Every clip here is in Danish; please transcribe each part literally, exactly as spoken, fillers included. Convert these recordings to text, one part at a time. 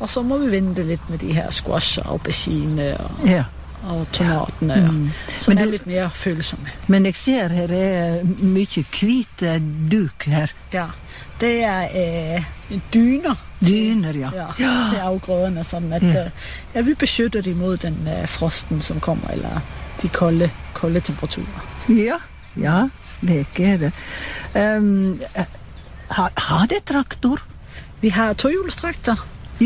Og så må vi vente lidt med de her squash og aubergine og, ja. og tomaterne, mm. som men er du, lidt mere følsomme. Men jeg ser her er mye hvite duk her. Ja, det er øh, dyner. Dyner, ja. ja. ja. Til afgrøderne, sådan at ja. Øh, ja, vi beskytter det imod den øh, frosten, som kommer, eller de kolde, kolde temperaturer. Ja, ja, slik er det. Um, har, har det traktor? Vi har tohjulstraktor. Ja.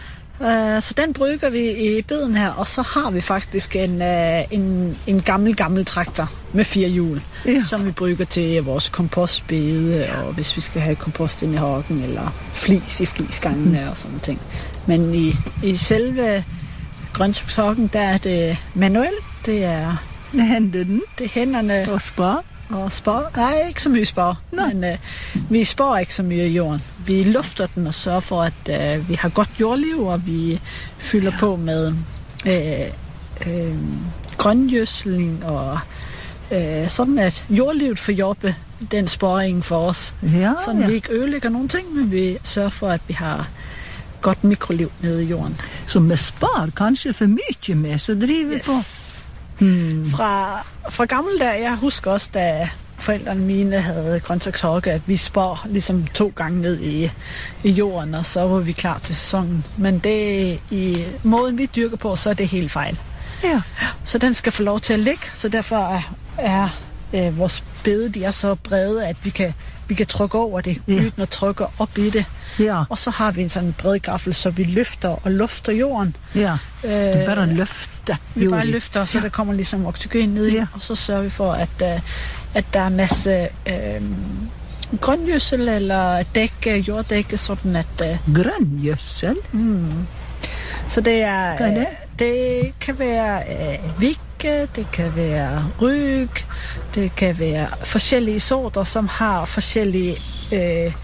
Uh, så den brygger vi i beden her, og så har vi faktisk en, uh, en, en gammel, gammel traktor med fire hjul, ja. Som vi brygger til vores kompostbede, ja. Og hvis vi skal have kompost ind i hakken, eller flis i flisgangene mm. og sådan ting. Men i, i selve grøntsagshakken, der er det manuelt. Det er hænderne, det er hænderne og spar. Og spar? Nej, ikke så mye spar. Men øh, vi spar ikke så mye i jorden. Vi lufter den og sørger for, at øh, vi har godt jordliv, og vi fylder ja. På med øh, øh, grøngjødsling, og øh, sådan at jordlivet får jobbe den sparingen for os. Ja, sådan ja. Vi ikke ødelægger nogen ting, men vi sørger for, at vi har godt mikroliv nede i jorden. Så med spar kanskje for mye med, så driver yes. på. Hmm. Fra, fra gammel der, jeg husker også, da forældrene mine havde grøntsagshakke, at vi spar ligesom to gange ned i, i jorden, og så var vi klar til sæsonen. Men det i måden, vi dyrker på, så er det helt fejl. Ja. Så den skal få lov til at ligge, så derfor er, er øh, vores bede, de er så brede, at vi kan, vi kan trykke over det, ja. Uden at trykke op i det. Ja. Og så har vi en sådan bred gaffel, så vi løfter og lufter jorden. Ja, du øh, bare løfter. Vi bare løfter, så ja. Der kommer ligesom oxygen ned i, ja. Og så sørger vi for, at, uh, at der er masse uh, grøngjødsel eller dække, jorddække, sådan at... Uh, grøngjødsel? Mm. Så det er... Hvad er det? Det kan være uh, vikke, det kan være ryg, det kan være forskellige sorter, som har forskellige... Uh,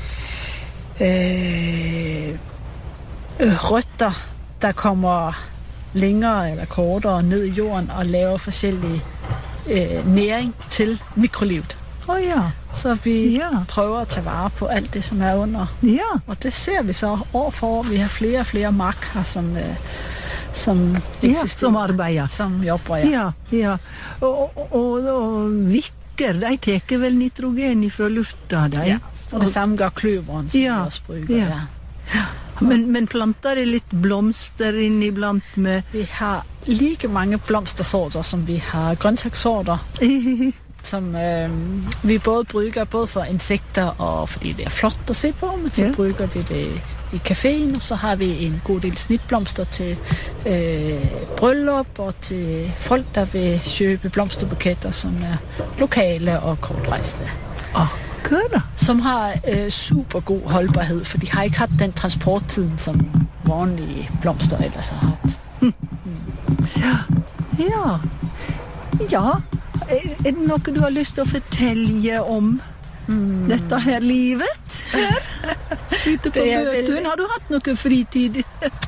Øh, øh, røtter, der kommer længere eller kortere ned i jorden og laver forskellige øh, næring til mikrolivet. Oh, ja. Så vi ja. Prøver at tage vare på alt det, som er under. Ja. Og det ser vi så år for år. Vi har flere og flere marker, som, øh, som ja, som arbejder. Som jobber, ja. Ja, ja. Og, og, og, og vikker, de tækker vel nitrogen fra lufta, der? Ja. Og det samme gør kløveren, som ja. Vi også brygger. Ja. Ja. Men, men planter det lidt blomster ind iblandt med... Vi har lige mange blomstersorter, som vi har grøntsagssorter, som øh, vi både brygger både for insekter og fordi det er flot at se på, men så ja. Brygger vi det i caféen, og så har vi en god del snitblomster til øh, bryllup og til folk, der vil købe blomsterbuketter, som er lokale og kortrejste. Oh. Køder. Som har øh, super god holdbarhed, for de har ikke haft den transporttiden, som vanlige blomster ellers har haft. Mm. Mm. Ja. Ja. Ja. Er det noget, du har lyst til at fortælle om mm. dette her livet? Her? Ute på Bøtun. Har du haft noget fritid?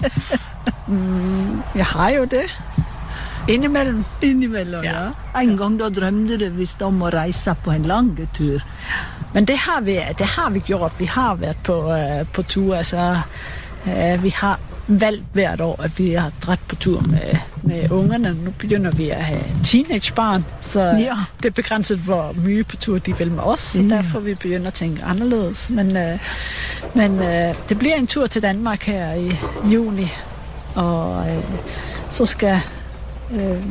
mm, jeg har jo det. Indimellem. Indimellem, ja. ja. En gang da drømte du vist om at rejse på en lang tur. Men det har vi, det har vi gjort. Vi har været på, uh, på tur. Altså, uh, vi har valgt hvert år, at vi har draget på tur med, med ungerne. Nu begynder vi at have teenagebarn, så ja. Det er begrænset, hvor mye på tur de vil med os. Så ja. Derfor vi begynder at tænke anderledes. Men, uh, men uh, det bliver en tur til Danmark her i juni. Og uh, så skal... Uh,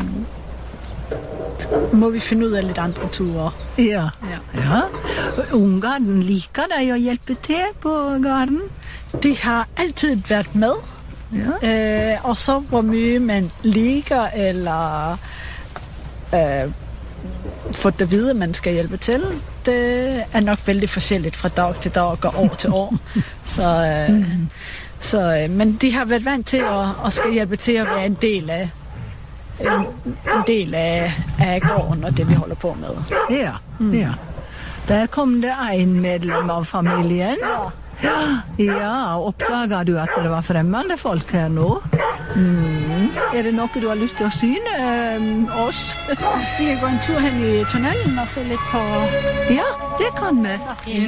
må vi finde ud af lidt andre ture. Ja. Ja. Ja. Ungerne liker dig at hjælpe til på garden? De har altid været med. Ja. Øh, og så hvor mye man liker eller øh, får det at vide, at man skal hjælpe til, det er nok vældig forskelligt fra dag til dag og år til år. Så, øh, mm. så, øh, men de har været vant til at, at skal hjælpe til at være en del af En, en del af, af gården og det, vi holder på med. Ja, mm. ja. Der kom det en medlem av familien. Ja. Ja, opdager du at det var fremmede folk her nå? Mm. Er det noget, du har lyst til at syne øh, os? Vi kan gå en tur hen i tunnelen og se lidt på... Ja, det kan vi.